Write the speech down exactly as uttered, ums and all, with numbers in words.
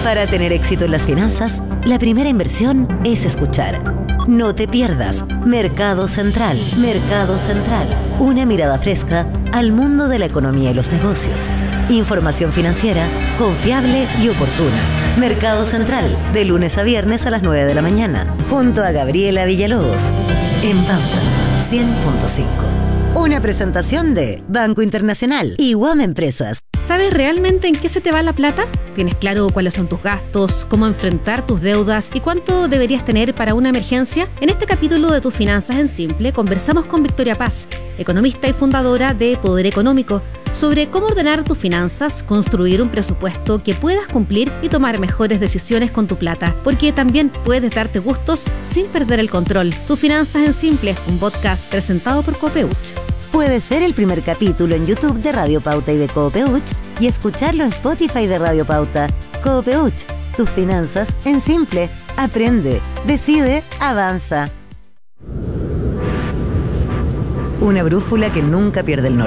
Para tener éxito en las finanzas, la primera inversión es escuchar. No te pierdas Mercado Central. Mercado Central. Una mirada fresca al mundo de la economía y los negocios. Información financiera confiable y oportuna. Mercado Central, de lunes a viernes a las nueve de la mañana, junto a Gabriela Villalobos. En Pauta cien punto cinco. Una presentación de Banco Internacional y U A M Empresas. ¿Sabes realmente en qué se te va la plata? ¿Tienes claro cuáles son tus gastos, cómo enfrentar tus deudas y cuánto deberías tener para una emergencia? En este capítulo de Tus Finanzas en Simple conversamos con Victoria Paz, economista y fundadora de Poder Económico, sobre cómo ordenar tus finanzas, construir un presupuesto que puedas cumplir y tomar mejores decisiones con tu plata, porque también puedes darte gustos sin perder el control. Tus Finanzas en Simple, un podcast presentado por Copeuch. Puedes ver el primer capítulo en YouTube de Radio Pauta y de Copeuch y escucharlo en Spotify de Radio Pauta. Copeuch, tus finanzas en simple. Aprende, decide, avanza. Una brújula que nunca pierde el norte.